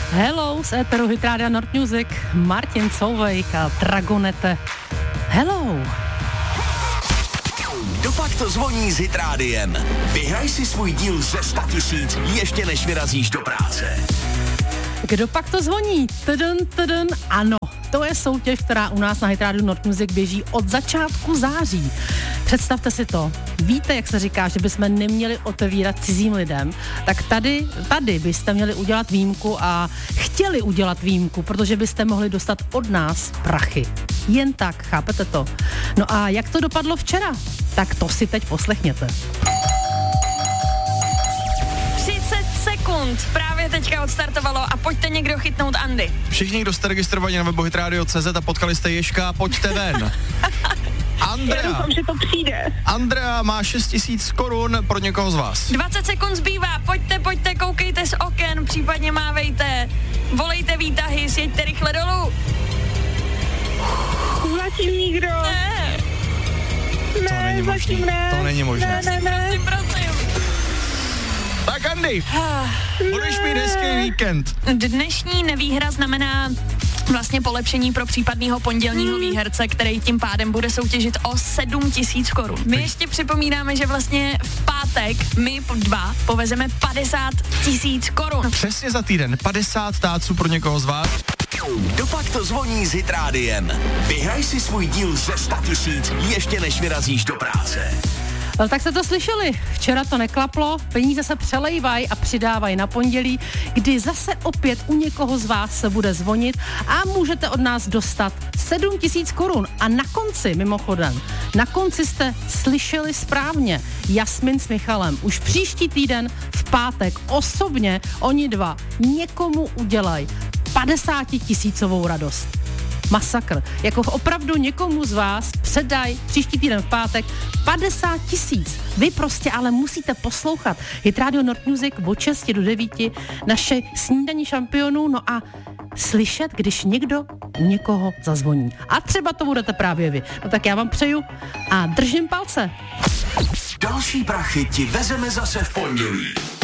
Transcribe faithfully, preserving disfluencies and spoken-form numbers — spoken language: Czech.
Hello, z éteru Hit Rádia Nord Music, Martin Solveig a Dragonete. Hello. Dopak to zvoní s Hit Rádiem. Vyhraj si svůj díl ze sto tisíc ještě než vyrazíš do práce. Kdo pak to zvoní? Tadun, tadun, ano. To je soutěž, která u nás na Hit Rádiu Nord Music běží od začátku září. Představte si to. Víte, jak se říká, že bychom neměli otevírat cizím lidem, tak tady, tady byste měli udělat výjimku a chtěli udělat výjimku, protože byste mohli dostat od nás prachy. Jen tak, chápete to? No a jak to dopadlo včera? Tak to si teď poslechněte. třicet sekund právě teďka odstartovalo a pojďte někdo chytnout Andy. Všichni, kdo jste registrovaní na webu hitradio tečka cé zet a potkali jste Ježka, pojďte ven. Andrea. Já doufám, že to přijde. Andrea má šest tisíc korun pro někoho z vás. dvacet sekund zbývá, pojďte, pojďte, koukejte z oken, případně mávejte, volejte výtahy, sjeďte rychle dolů. Zatím nikdo. Ne. To Ne, není možný, zatím ne. to není možné. Ne, ne, ne. Prosím, prosím. Tak Andy, budeš mít hezký víkend. Dnešní nevýhra znamená vlastně polepšení pro případného pondělního Hmm. výherce, který tím pádem bude soutěžit o sedm tisíc korun. My ještě připomínáme, že vlastně v pátek my dva povezeme padesát tisíc korun. Přesně za týden padesát táců pro někoho z vás. Dopak to zvoní s Hit Rádiem. Vyhraj si svůj díl ze sto tisíc ještě než vyrazíš do práce. No, tak jste to slyšeli, včera to neklaplo, peníze se přelejvají a přidávají na pondělí, kdy zase opět u někoho z vás se bude zvonit a můžete od nás dostat sedm tisíc korun. A na konci, mimochodem, na konci jste slyšeli správně, Jasmin s Michalem už příští týden v pátek osobně oni dva někomu udělají padesátitisícovou radost. Masakr. Jako opravdu někomu z vás předaj příští týden v pátek padesát tisíc. Vy prostě ale musíte poslouchat Hit Radio Nord Music od šesti do devíti, naše snídaní šampionů, no a slyšet, když někdo u někoho zazvoní. A třeba to budete právě vy. No tak já vám přeju a držím palce. Další prachy ti vezeme zase v pondělí.